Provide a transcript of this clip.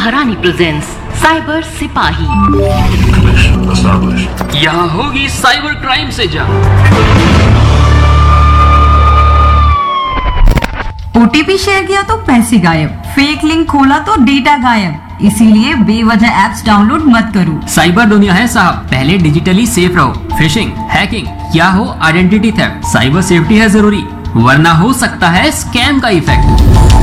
महारानी presents cyber सिपाही। यहाँ होगी साइबर क्राइम से जंग। ओटीपी शेयर किया तो पैसे गायब, फेक लिंक खोला तो डेटा गायब। इसीलिए बेवजह एप्स डाउनलोड मत करो। साइबर दुनिया है साहब, पहले डिजिटली सेफ रहो। फिशिंग, हैकिंग या हो आइडेंटिटी थेफ्ट, साइबर सेफ्टी है जरूरी, वरना हो सकता है स्कैम का इफेक्ट।